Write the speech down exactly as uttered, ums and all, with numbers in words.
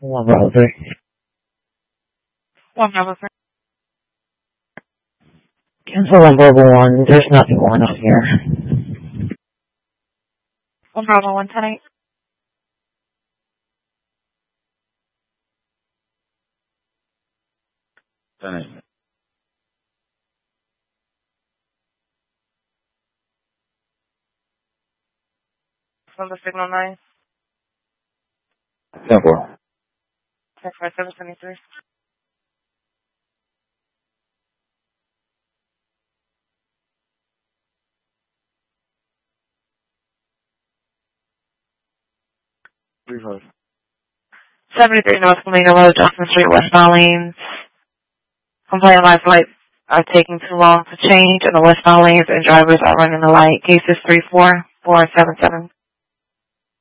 One Bravo three. One Bravo three. Cancel one Bravo one. There's nothing going on here. One Bravo one ten eight. ten eight. From the signal nine. ten four. ten four seven seventy three. three five. seventy-three North Flamingo Road, Johnson Street, westbound lanes. Complaint lights lights are taking too long to change, and the westbound lanes and drivers are running the light. Cases three four four seven seven.